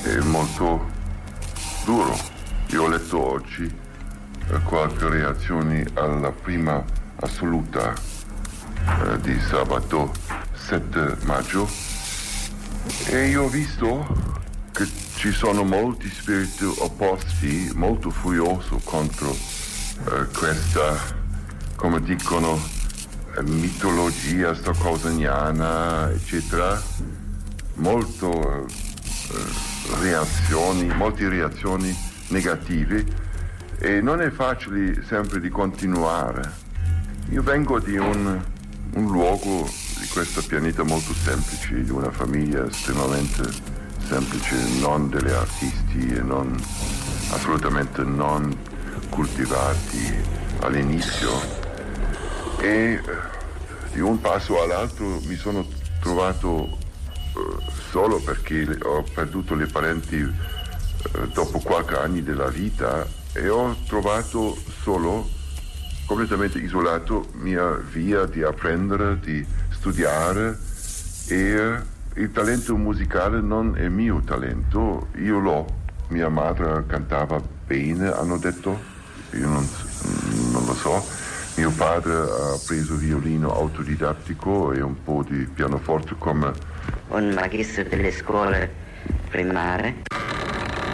è molto duro. Io ho letto oggi qualche reazioni alla prima assoluta di sabato 7 maggio e io ho visto che ci sono molti spiriti opposti, molto furiosi contro questa, come dicono, mitologia stockhausiana, eccetera. Molte reazioni negative e non è facile sempre di continuare. Io vengo di un luogo di questo pianeta molto semplice, di una famiglia estremamente semplice, non degli artisti e assolutamente non coltivati all'inizio. E di un passo all'altro mi sono trovato solo perché ho perduto le parenti dopo qualche anno della vita e ho trovato solo, completamente isolato, mia via di apprendere, di studiare e il talento musicale non è mio talento, io l'ho. Mia madre cantava bene, hanno detto, io non lo so. Mio padre ha preso violino autodidattico e un po' di pianoforte come un magistro delle scuole primarie.